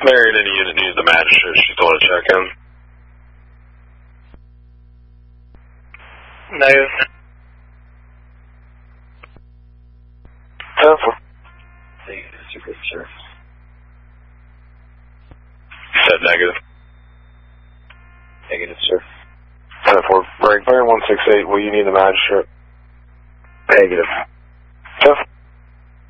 Married any unit needs the magistrate. She told to check in. Negative. 10-4. Negative, super, sir. Said negative. Negative, sir. 10-4. Break. Bearing 168. Will you need the magistrate? Negative. 10-4.